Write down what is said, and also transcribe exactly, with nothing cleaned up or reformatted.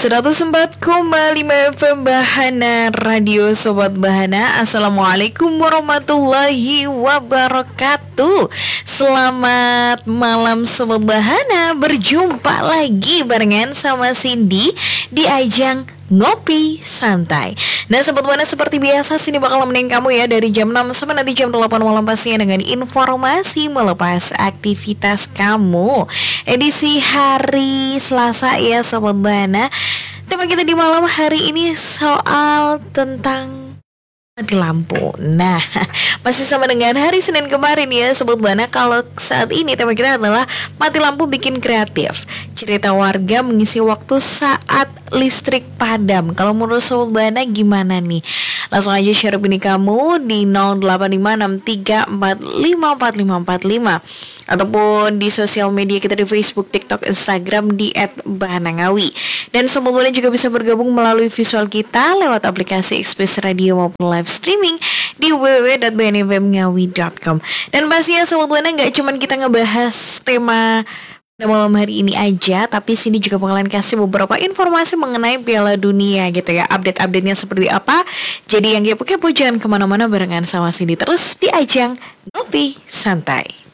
seratus empat koma lima F M Bahana Radio Sobat Bahana. Assalamualaikum warahmatullahi wabarakatuh. Selamat malam Sobat Bahana. Berjumpa lagi barengan sama Cindy di ajang Ngopi Santai. Nah Sobat Bahana, seperti biasa sini bakal nemenin kamu ya dari jam enam sampai nanti jam delapan malam pastinya dengan informasi melepas aktivitas kamu. Edisi hari Selasa ya Sobat Bahana. Tema kita di malam hari ini soal tentang mati lampu. Nah, masih sama dengan hari Senin kemarin ya Sobat Bahana. Kalau saat ini tema kita adalah mati lampu bikin kreatif. Cerita warga mengisi waktu saat listrik padam. Kalau menurut Sobat Bahana gimana nih? Langsung aja share opini kamu di nol delapan lima enam tiga empat lima empat lima empat lima ataupun di sosial media kita di Facebook, TikTok, Instagram di et bahanangawi. Dan Sobat Bahana juga bisa bergabung melalui visual kita lewat aplikasi Express Radio maupun live streaming di w w w dot b n f m ngawi dot com. Dan pastinya Sobat Bahana gak cuma kita ngebahas tema pada malam hari ini aja, tapi sini juga bakalan kasih beberapa informasi mengenai Piala Dunia gitu ya. Update-update-nya seperti apa. Jadi yang kepo-kepo jangan kemana-mana barengan sama Cindy terus di ajang Ngopi Santai.